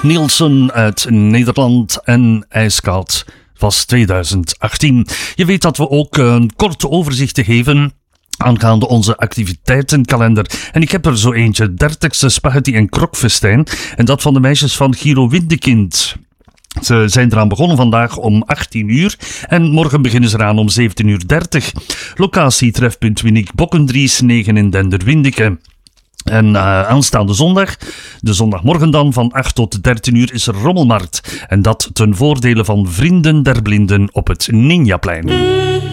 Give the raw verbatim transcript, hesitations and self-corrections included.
Nielsen uit Nederland en IJskoud was twintig achttien. Je weet dat we ook een kort overzicht te geven aangaande onze activiteitenkalender. En ik heb er zo eentje, dertigste spaghetti- en krokfestijn. En dat van de meisjes van Giro Windekind. Ze zijn eraan begonnen vandaag om achttien uur en morgen beginnen ze eraan om zeventien uur dertig. Locatie Trefpunt Winnik Bokkendries, negen in Denderwindeke. En uh, aanstaande zondag, de zondagmorgen dan, van acht tot dertien uur is er rommelmarkt. En dat ten voordele van Vrienden der Blinden op het Ninjaplein.